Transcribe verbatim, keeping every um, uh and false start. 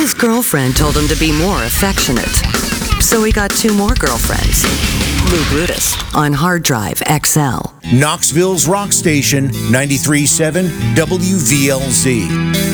His girlfriend told him to be more affectionate. So he got two more girlfriends. Lou Brutus on Hard Drive X L. Knoxville's rock station, ninety-three point seven W V L Z.